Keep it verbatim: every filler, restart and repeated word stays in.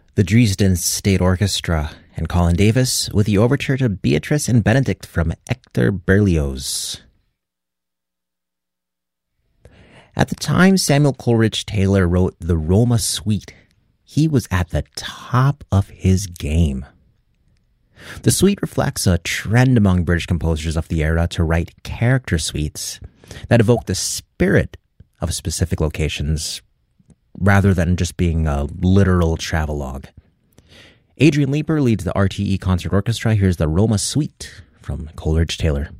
The Dresden State Orchestra and Colin Davis with the overture to Beatrice and Benedict from Hector Berlioz. At the time Samuel Coleridge Taylor wrote the Roma Suite, he was at the top of his game. The suite reflects a trend among British composers of the era to write character suites that evoke the spirit of specific locations rather than just being a literal travelogue. Adrian Leeper leads the R T E Concert Orchestra. Here's the Roma Suite from Coleridge Taylor.